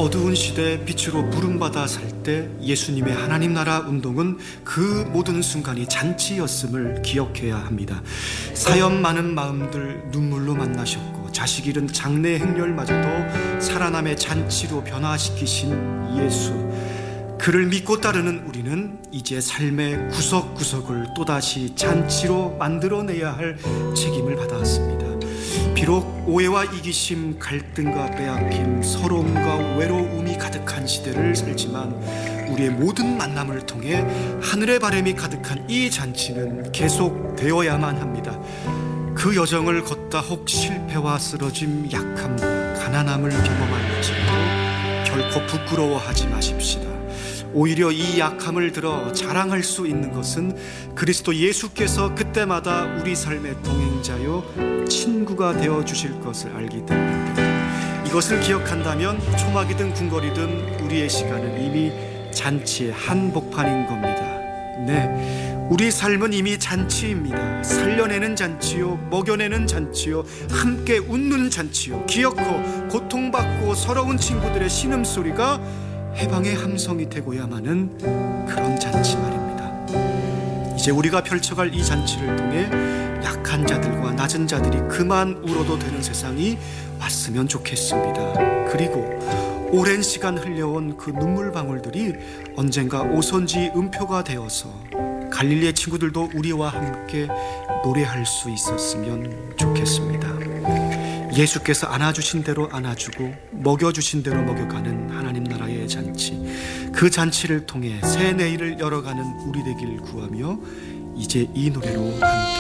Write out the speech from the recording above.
어두운 시대 빛으로 부름받아 살 때 예수님의 하나님 나라 운동은 그 모든 순간이 잔치였음을 기억해야 합니다. 사연 많은 마음들 눈물로 만나셨고 자식 잃은 장래 행렬마저도 살아남의 잔치로 변화시키신 예수, 그를 믿고 따르는 우리는 이제 삶의 구석구석을 또다시 잔치로 만들어내야 할 책임을 받았습니다. 비록 오해와 이기심, 갈등과 빼앗김, 서러움과 외로움이 가득한 시대를 살지만 우리의 모든 만남을 통해 하늘의 바람이 가득한 이 잔치는 계속되어야만 합니다. 그 여정을 걷다 혹 실패와 쓰러짐, 약함과 가난함을 경험할지라도 결코 부끄러워하지 마십시다. 오히려 이 약함을 들어 자랑할 수 있는 것은 그리스도 예수께서 그때마다 우리 삶의 동행자요 친구가 되어주실 것을 알기 때문입니다. 이것을 기억한다면 초막이든 궁궐이든 우리의 시간은 이미 잔치의 한복판인 겁니다. 네, 우리 삶은 이미 잔치입니다. 살려내는 잔치요, 먹여내는 잔치요, 함께 웃는 잔치요, 기어코 고통받고 서러운 친구들의 신음소리가 해방의 함성이 되고야만 하는 그런 잔치 말입니다. 이제 우리가 펼쳐갈 이 잔치를 통해 약한 자들과 낮은 자들이 그만 울어도 되는 세상이 왔으면 좋겠습니다. 그리고 오랜 시간 흘려온 그 눈물방울들이 언젠가 오선지 음표가 되어서 갈릴리의 친구들도 우리와 함께 노래할 수 있었으면 좋겠습니다. 예수께서 안아주신 대로 안아주고 먹여주신 대로 먹여가는 하나님 나라의 잔치, 그 잔치를 통해 새 내일을 열어가는 우리 되길 구하며 이제 이 노래로 함께